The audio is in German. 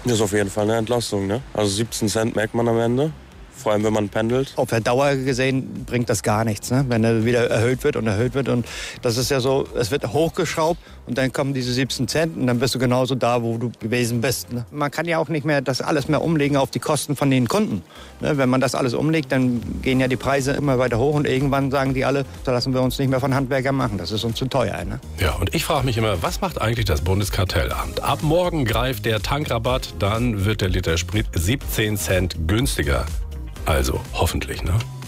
Das ist auf jeden Fall eine Entlastung, ne? Also 17 Cent merkt man am Ende. Vor allem, wenn man pendelt. Auf der Dauer gesehen bringt das gar nichts, ne? Wenn er wieder erhöht wird. Und das ist ja so, es wird hochgeschraubt und dann kommen diese 17 Cent und dann bist du genauso da, wo du gewesen bist. Ne? Man kann ja auch nicht mehr das alles mehr umlegen auf die Kosten von den Kunden. Ne? Wenn man das alles umlegt, dann gehen ja die Preise immer weiter hoch und irgendwann sagen die alle, da lassen wir uns nicht mehr von Handwerkern machen, das ist uns zu teuer. Ne? Ja, und ich frage mich immer, was macht eigentlich das Bundeskartellamt? Ab morgen greift der Tankrabatt, dann wird der Liter Sprit 17 Cent günstiger. Also hoffentlich, ne?